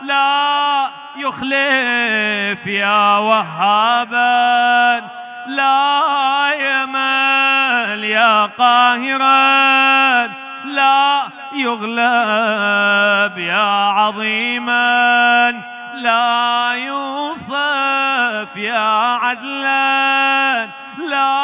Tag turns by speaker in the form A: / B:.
A: لا يخلف يا وهابا، لا يمل يا قاهرا، لا يغلب يا عظيما، لا يوصف يا عدلا، لا